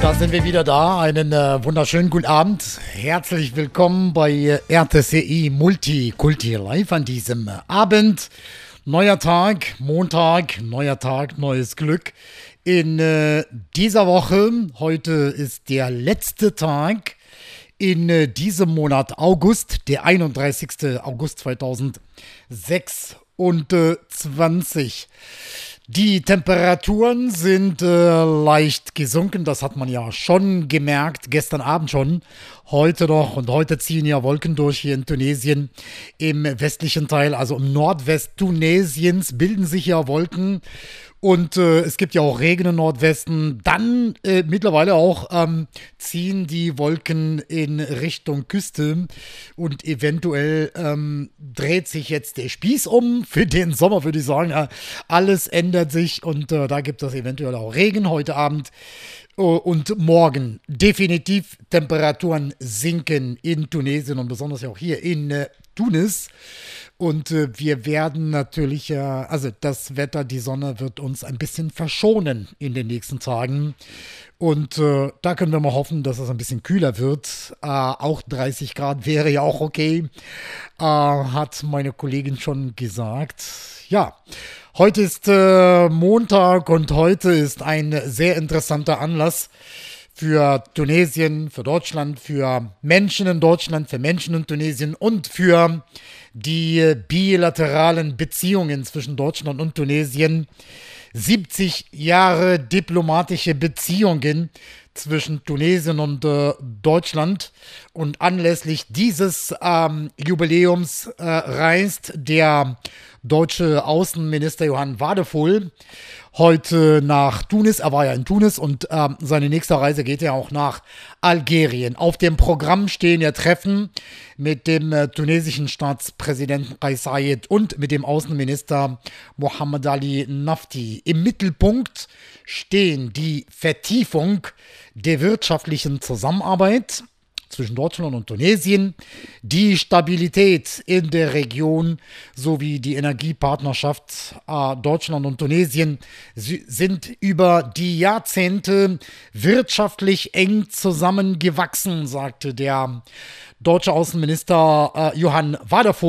Da sind wir wieder da. Einen wunderschönen guten Abend. Herzlich willkommen bei RTCI Multikulti Live an diesem Abend. Neuer Tag, Montag, neuer Tag, neues Glück. In dieser Woche, heute ist der letzte Tag in diesem Monat August, der 31. August 2026. Die Temperaturen sind leicht gesunken, das hat man ja schon gemerkt, gestern Abend schon, heute noch, und heute ziehen ja Wolken durch hier in Tunesien. Im westlichen Teil, also im Nordwest Tunesiens, bilden sich ja Wolken. Und es gibt ja auch Regen im Nordwesten. Dann mittlerweile auch ziehen die Wolken in Richtung Küste. Und eventuell dreht sich jetzt der Spieß um für den Sommer, würde ich sagen. Alles ändert sich und da gibt es eventuell auch Regen heute Abend. Und morgen definitiv Temperaturen sinken in Tunesien und besonders auch hier in Tunis. Und wir werden natürlich, also das Wetter, die Sonne wird uns ein bisschen verschonen in den nächsten Tagen. Und da können wir mal hoffen, dass es ein bisschen kühler wird. Auch 30 Grad wäre ja auch okay, hat meine Kollegin schon gesagt. Ja, heute ist Montag und heute ist ein sehr interessanter Anlass für Tunesien, für Deutschland, für Menschen in Deutschland, für Menschen in Tunesien und für die bilateralen Beziehungen zwischen Deutschland und Tunesien. 70 Jahre diplomatische Beziehungen zwischen Tunesien und Deutschland. Und anlässlich dieses Jubiläums reist der deutsche Außenminister Johann Wadephul heute nach Tunis. Er war ja in Tunis und seine nächste Reise geht ja auch nach Algerien. Auf dem Programm stehen ja Treffen mit dem tunesischen Staatspräsidenten Kais Saied und mit dem Außenminister Mohammed Ali Nafti. Im Mittelpunkt stehen die Vertiefung der wirtschaftlichen Zusammenarbeit zwischen Deutschland und Tunesien, die Stabilität in der Region sowie die Energiepartnerschaft Deutschland und Tunesien sind über die Jahrzehnte wirtschaftlich eng zusammengewachsen, sagte der deutsche Außenminister Johann Wadephul.